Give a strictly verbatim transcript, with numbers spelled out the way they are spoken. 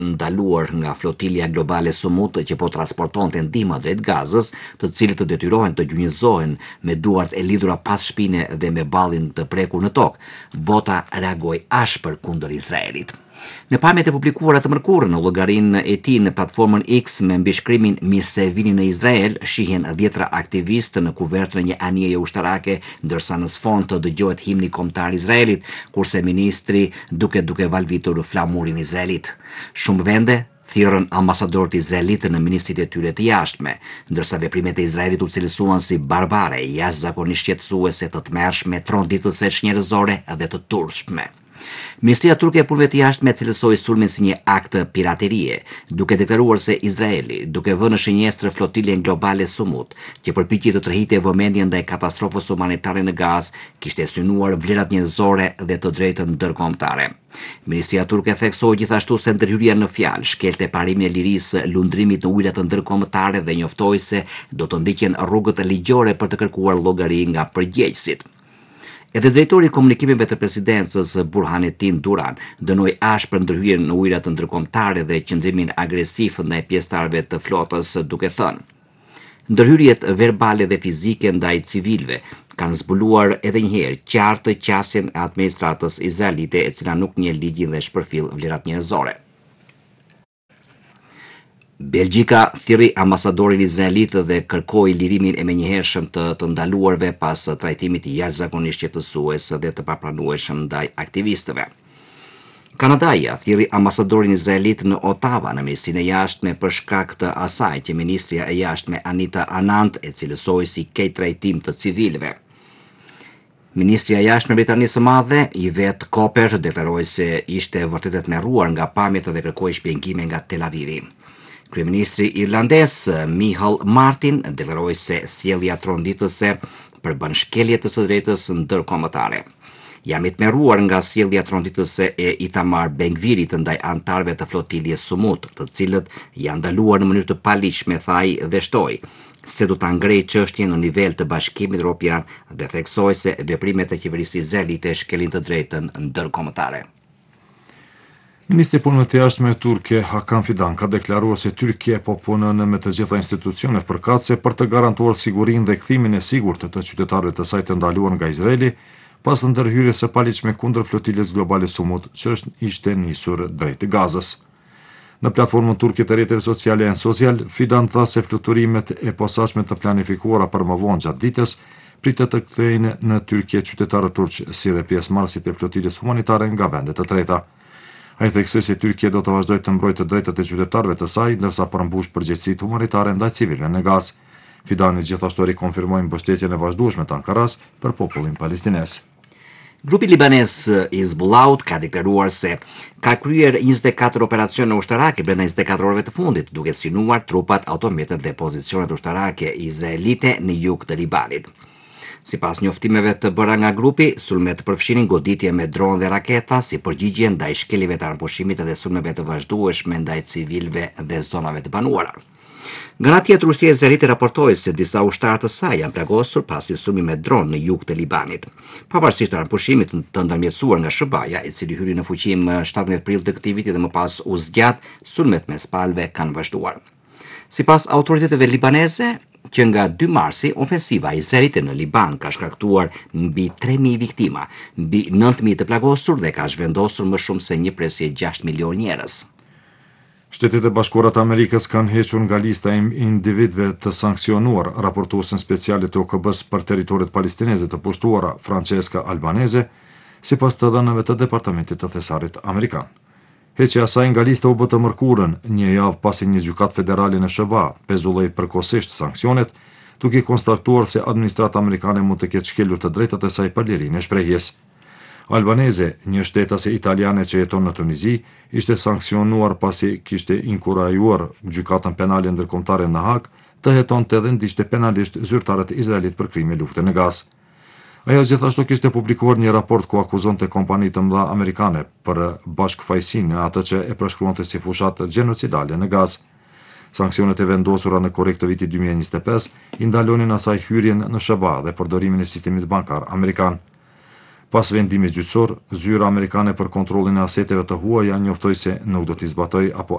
ndaluar nga flotilja globale Sumut që po transportonte ndihmë drejt Gazës, të cilët të detyrohen të gjunjëzohen me duart e lidhura pas shpine dhe me ballin të prekur në tokë. Bota reagoi ashpër kundër Izraelit. Në pamjet e publikuara të mërkurë në llogarinë e tij në platformën X me mbishkrimin "Mirë se vini në Izrael", shihen dhjetra aktivistë në kuvert në një anijeje ushtarake, ndërsa në sfond të dëgjohet himni kombëtar i Izraelit, kurse ministri duke duke valvitur flamurin izraelit. Shumë vende thirrën ambasadorët izraelitë në ministrit e tyre të jashtme, ndërsa veprimet e Izraelit u cilësuan si barbare, jashtëzakonisht shqetësuese, të tmerrshme, troditëse, njerëzore dhe të turpshme. Ministria turke e punëve të jashtme cilësoi sulmin si një akt piraterie, duke deklaruar se Izraeli, duke vënë në shënjestër flotiljen globale Sumut, që përpiqej të tërhiqte vëmendjen ndaj katastrofës humanitare në Gazë, kishte synuar vlerat njerëzore dhe të drejtën ndërkombëtare. Ministria turke theksoi gjithashtu se ndërhyrja në fjalë shkelte parimin e lirisë lundrimit në ujërat ndërkombëtare dhe njoftoi se do të ndiqen rrugët ligjore për të kërkuar llogari nga përgjegjësit. Edhe drejtori i komunikimeve të presidencës Burhanetin Duran dënoi ashpër ndërhyrjen në ujërat ndërkombëtare dhe qëndrimin agresiv ndaj pjesëtarëve të flotës, duke thënë: "Ndërhyrjet verbale dhe fizike ndaj civilëve kanë zbuluar edhe njëherë qartë qasjen e administratës izraelite, e cila nuk njeh ligjin dhe shpërfill vlerat njerëzore." Belgjika thirri ambasadorin izraelit dhe kërkoi lirimin e menjëhershëm të të ndaluarve pas trajtimit jashtëzakonisht shqetësues dhe të papranueshëm ndaj aktivistëve. Kanadaja thirri ambasadorin izraelit në Ottawa në Ministrinë e Jashtme për shkak të asaj që ministria e jashtme Anita Anand e cilësoi si keq trajtim të civilëve. Ministria e Jashtme e Britanisë së Madhe, Yvette Cooper, deklaroi se ishte vërtet e tmerruar nga pamjet dhe kërkoi shpjegime nga Tel Avivi. Kryeministri irlandes Michael Martin deklaroi se sjellja tronditëse përbën shkelje të së drejtës ndërkombëtare. "Jam i tmerruar nga sjellja tronditëse e Itamar Ben-Gvirit ndaj anëtarëve të flotiljes Sumut, të cilët janë ndaluar në mënyrë të paligjshme", tha ai dhe shtoi se do ta ngrejë çështjen në nivel të Bashkimit Evropian dhe theksoi se veprimet e qeverisë izraelite shkelin të drejtën ndërkombëtare. Ministri i punëve të jashtme turke Hakan Fidan ka deklaruar se Turqia po punon me të gjitha institucionet përkatëse për të garantuar sigurinë dhe kthimin e sigurt të qytetarëve të saj të ndaluar nga Izraeli pas ndërhyrjes së paligjshme kundër flotiljes globale Sumut, që ishte nisur drejt Gazës. Në platformën turke të rrjeteve sociale e Social, Fidan tha se fluturimet e posaçme të planifikuara për më vonë gjatë ditës pritet të kthejnë në Turqi qytetarë turq si dhe pjesëmarrësit e flotiljes humanitare nga vende të treta. Ai theksoi se Turqia do të vazhdojë të mbrojtë të drejtat e qytetarëve të saj, ndërsa përmbush përgjegjësitë humanitare ndaj civilëve në Gazë. Fidani gjithashtu rikonfirmoi mbështetjen e vazhdueshme të Ankaras për popullin palestinez. Grupi libanez Hizbullahut ka deklaruar se ka kryer njëzet e katër operacione ushtarake brenda njëzet e katër orëve të fundit, duke synuar trupat, autometet dhe pozicionet ushtarake izraelite në jug të Libanit. Sipas njoftimeve të bëra nga grupi, sulmet përfshinin goditje me dronë dhe raketa si përgjigje ndaj shkeljeve të armpushimit dhe sulmeve të vazhdueshme ndaj civilëve dhe zonave të banuara. Nga ana tjetër, ushtria izraelite raportoi se disa ushtarë të saj janë plagosur pas një sulmi me dronë në jug të Libanit. Pavarësisht armpushimit të ndërmjetësuar nga S B A-ja, i cili hyri në fuqi më shtatëmbëdhjetë prill të këtij viti dhe më pas u zgjat, sulmet me spalve kanë vazhduar. Sipas autoriteteve libaneze, që nga dy marsi, ofensiva izraelite në Liban ka shkaktuar mbi tre mijë viktima, mbi nëntë mijë të plagosur dhe ka zhvendosur më shumë se një presje gjashtë milion njerëz. Shtetet e Bashkuara të Amerikës kanë hequr nga lista e individëve të sanksionuar raportuesen speciale të O K B-s për territoret palestineze të pushtuara, Francesca Albanese, sipas të dhënave të Departamentit të Thesarit amerikan. Heqja e saj nga lista u bë të mërkurën, një javë pasi një gjykatë federale në S B A pezulloi përkohësisht sanksionet, duke konstatuar se administrata amerikane mund të ketë shkelur të drejtat e saj për lirinë e shprehjes. Albanese, një shtetase italiane që jeton në Tunizi, ishte sanksionuar pasi kishte inkurajuar gjykatën penale ndërkombëtare në Hag të hetonte dhe ndiqte penalisht zyrtarët e Izraelit për krime lufte në Gazë. Ajo gjithashtu kishte publikuar një raport ku akuzonte kompani të mëdha amerikane për bashkëfajësinë në atë që e përshkruante si fushat gjenocidale në Gazë. Sanksionet e vendosura në korrik të vitit dy mijë e njëzet e pesë i ndalonin asaj hyrjen në S B A dhe përdorimin e sistemit bankar amerikan. Pas vendimit gjyqësor, zyra amerikane për kontrollin e aseteve të huaja njoftoi se nuk do t'i zbatoj apo